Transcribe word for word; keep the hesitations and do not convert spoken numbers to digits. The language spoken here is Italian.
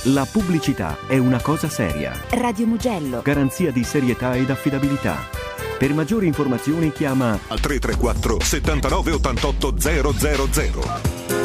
La pubblicità è una cosa seria. Radio Mugello. Garanzia di serietà ed affidabilità. Per maggiori informazioni chiama al tre tre quattro settantanove ottantotto zero zero zero.